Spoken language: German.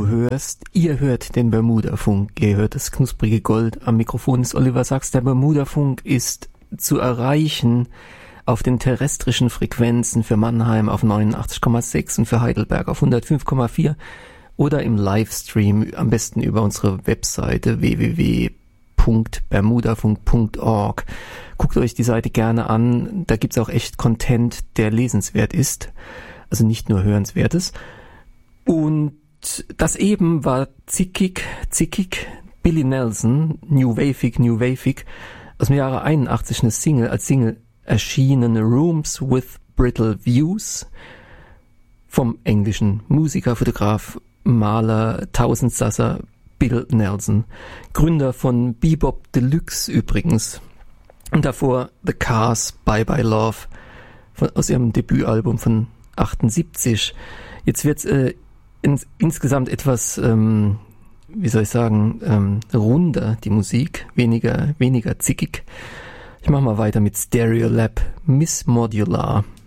Ihr hört den Bermuda-Funk, ihr hört das knusprige Gold. Am Mikrofon ist Oliver Sachs. Der Bermuda-Funk ist zu erreichen auf den terrestrischen Frequenzen für Mannheim auf 89,6 und für Heidelberg auf 105,4 oder im Livestream am besten über unsere Webseite www.bermudafunk.org. Guckt euch die Seite gerne an, da gibt's auch echt Content, der lesenswert ist, also nicht nur Hörenswertes. Und das eben war zickig, Billy Nelson, New Wavig, aus dem Jahre 81 eine Single, als Single erschienen, Rooms with Brittle Views, vom englischen Musiker, Fotograf, Maler, Tausendsasser Bill Nelson, Gründer von Bebop Deluxe übrigens. Und davor The Cars, Bye Bye Love, aus ihrem Debütalbum von 78. Jetzt wird's insgesamt etwas, runder, die Musik, weniger zickig. Ich mach mal weiter mit Stereolab, Miss Modular.